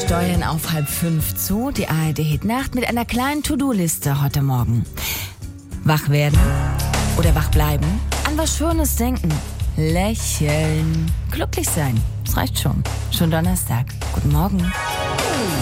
steuern auf 4:30 zu, die ARD Hit Nacht mit einer kleinen To-Do-Liste heute Morgen. Wach werden oder wach bleiben, an was Schönes denken, lächeln, glücklich sein, das reicht schon. Schon Donnerstag. Guten Morgen.